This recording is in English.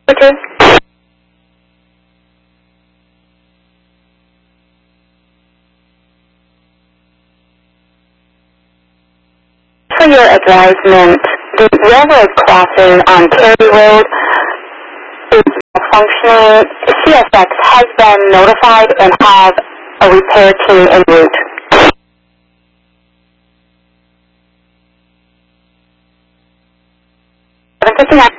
Okay. For your advisement, the railroad crossing on Terry Road is functioning. CSX has been notified and have a repair team en route. 759.